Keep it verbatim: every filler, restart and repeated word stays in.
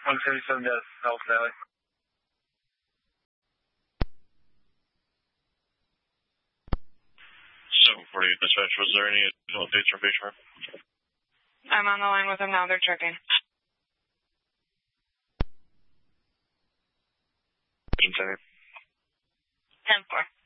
one seventy-seven to South Valley. seven forty-eight dispatch, was there any additional updates from Bayshore? I'm on the line with them now. They're checking. ten four. ten four.